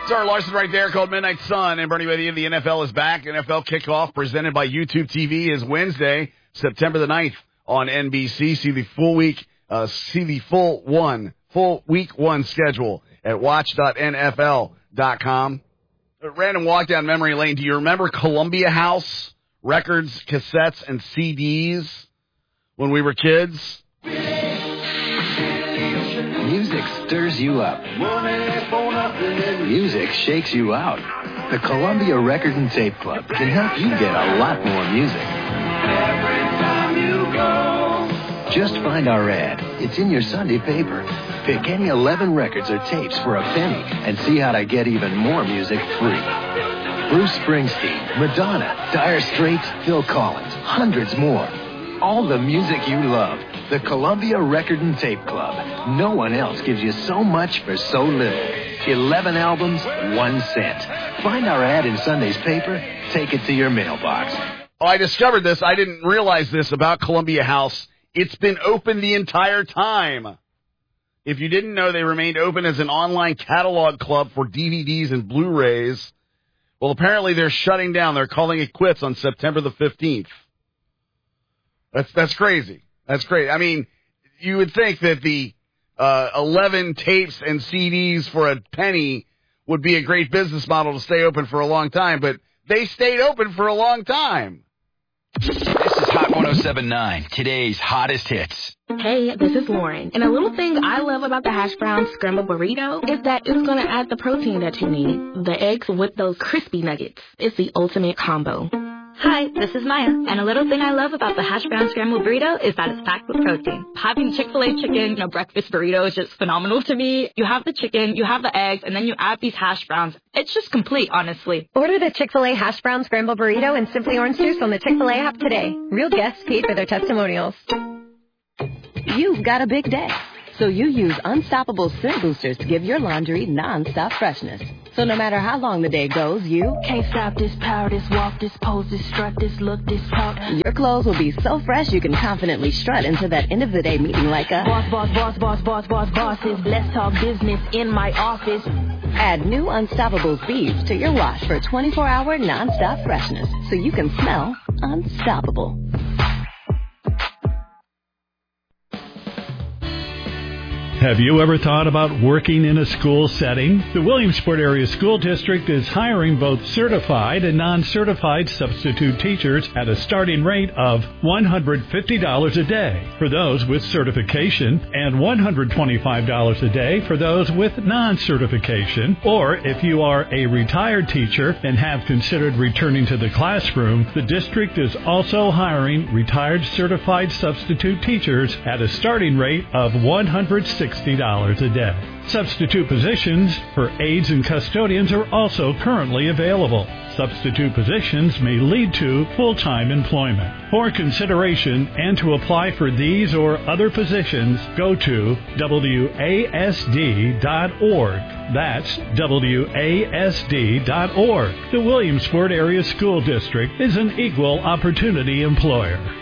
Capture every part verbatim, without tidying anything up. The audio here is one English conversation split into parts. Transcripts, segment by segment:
Sarah Larson right there called Midnight Sun. And Bernie, with you, the N F L is back. N F L kickoff presented by YouTube T V is Wednesday, September the ninth on N B C. See the full week, uh, see the full one, full week one schedule at watch dot N F L dot com. A random walk down memory lane. Do you remember Columbia House records, cassettes, and C Ds when we were kids? Music stirs you up. Music shakes you out. The Columbia Record and Tape Club can help you get a lot more music. Every time you go. Just find our ad. It's in your Sunday paper. Pick any eleven records or tapes for a penny and see how to get even more music free. Bruce Springsteen, Madonna, Dire Straits, Phil Collins, hundreds more. All the music you love. The Columbia Record and Tape Club. No one else gives you so much for so little. eleven albums, one cent. Find our ad in Sunday's paper. Take it to your mailbox. Oh, I discovered this. I didn't realize this about Columbia House. It's been open the entire time. If you didn't know, they remained open as an online catalog club for D V Ds and Blu-rays. Well, apparently they're shutting down. They're calling it quits on September the fifteenth. That's that's crazy. That's great. I mean, you would think that the uh, eleven tapes and C Ds for a penny would be a great business model to stay open for a long time, but they stayed open for a long time. This is Hot one oh seven point nine, today's hottest hits. Hey, this is Lauren. And a little thing I love about the hash brown scrambled burrito is that it's going to add the protein that you need. The eggs with those crispy nuggets. It's the ultimate combo. Hi, this is Maya, and a little thing I love about the hash brown scrambled burrito is that it's packed with protein. Having Chick-fil-A chicken in a breakfast burrito is just phenomenal to me. You have the chicken, you have the eggs, and then you add these hash browns. It's just complete, honestly. Order the Chick-fil-A hash brown scrambled burrito and Simply Orange Juice on the Chick-fil-A app today. Real guests paid for their testimonials. You've got a big day, so you use Unstoppable Scent Boosters to give your laundry non-stop freshness. So no matter how long the day goes, you can't stop this power, this walk, this pose, this strut, this look, this talk. Your clothes will be so fresh you can confidently strut into that end of the day meeting like a boss, boss, boss, boss, boss, boss, bosses. Let's talk business in my office. Add new Unstoppable beads to your wash for twenty-four hour non-stop freshness, so you can smell unstoppable. Have you ever thought about working in a school setting? The Williamsport Area School District is hiring both certified and non-certified substitute teachers at a starting rate of one hundred fifty dollars a day for those with certification and one hundred twenty-five dollars a day for those with non-certification. Or if you are a retired teacher and have considered returning to the classroom, the district is also hiring retired certified substitute teachers at a starting rate of one hundred sixty dollars a day. Substitute positions for aides and custodians are also currently available. Substitute positions may lead to full-time employment. For consideration and to apply for these or other positions, go to W A S D dot org. That's W A S D dot org. The Williamsport Area School District is an equal opportunity employer.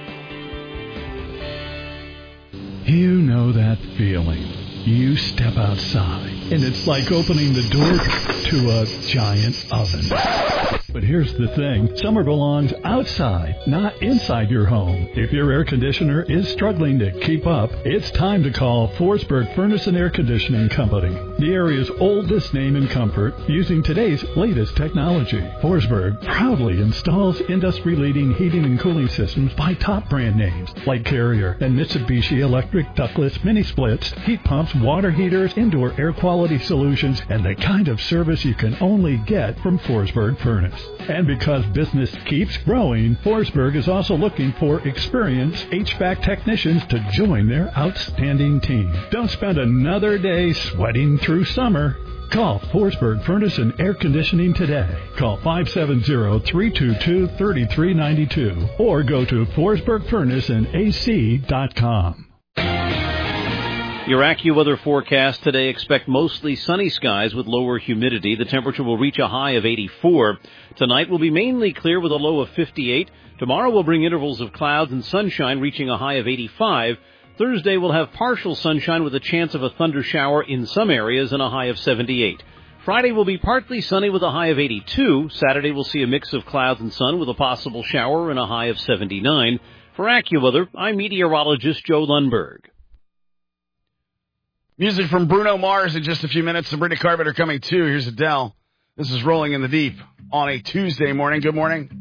You know that feeling. You step outside, and it's like opening the door to a giant oven. But here's the thing. Summer belongs outside, not inside your home. If your air conditioner is struggling to keep up, it's time to call Forsberg Furnace and Air Conditioning Company, the area's oldest name in comfort, using today's latest technology. Forsberg proudly installs industry-leading heating and cooling systems by top brand names like Carrier and Mitsubishi Electric ductless mini splits, heat pumps, water heaters, indoor air quality solutions, and the kind of service you can only get from Forsberg Furnace. And because business keeps growing, Forsberg is also looking for experienced H V A C technicians to join their outstanding team. Don't spend another day sweating through summer. Call Forsberg Furnace and Air Conditioning today. Call five seven zero, three two two, three three nine two or go to forsberg furnace and A C dot com. Your AccuWeather forecast today, expect mostly sunny skies with lower humidity. The temperature will reach a high of eighty-four. Tonight will be mainly clear with a low of fifty-eight. Tomorrow will bring intervals of clouds and sunshine reaching a high of eighty-five. Thursday will have partial sunshine with a chance of a thunder shower in some areas and a high of seventy-eight. Friday will be partly sunny with a high of eighty-two. Saturday will see a mix of clouds and sun with a possible shower and a high of seventy-nine. For AccuWeather, I'm meteorologist Joe Lundberg. Music from Bruno Mars in just a few minutes. Sabrina Carpenter coming too. Here's Adele. This is Rolling in the Deep on a Tuesday morning. Good morning.